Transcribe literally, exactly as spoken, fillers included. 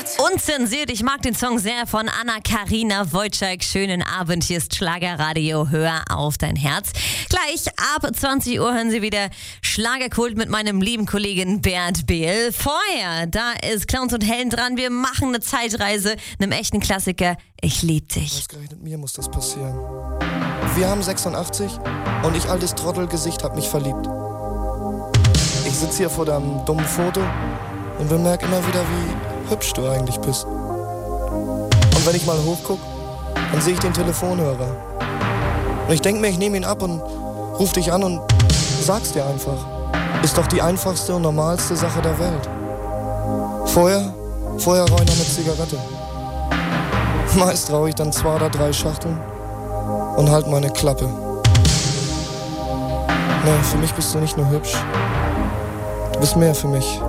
Unzensiert, ich mag den Song sehr von Anna-Karina Wojcik. Schönen Abend, hier ist Schlagerradio, hör auf dein Herz. Gleich ab zwanzig Uhr hören Sie wieder Schlagerkult mit meinem lieben Kollegen Bernd Behl. Vorher, da ist Clowns und Helden dran, wir machen eine Zeitreise, einem echten Klassiker, Ich lieb dich. Ausgerechnet mir muss das passieren. Wir haben sechsundachtzig und ich, altes Trottelgesicht, hab mich verliebt. Ich sitze hier vor deinem dummen Foto und bemerke immer wieder, wie hübsch du eigentlich bist. Und wenn ich mal hochguck, dann sehe ich den Telefonhörer. Und ich denke mir, ich nehme ihn ab und ruf dich an und sag's dir einfach. Ist doch die einfachste und normalste Sache der Welt. Vorher, vorher rauche ich noch eine Zigarette. Meist rauche ich dann zwei oder drei Schachteln und halt meine Klappe. Nee, für mich bist du nicht nur hübsch. Du bist mehr für mich.